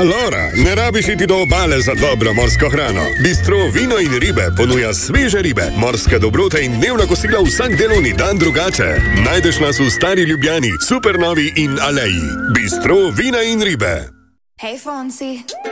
Allora, ne rabiš iti do obale za dobro morsko hrano. Bistro Vino in ribe ponuja sveže ribe, morske dobrote in dnevna kosila vsak delovni dan drugače. Najdeš nas v Stari Ljubljani, Supernovi in Aleji. Bistro Vina in ribe. Hey, Fonsi.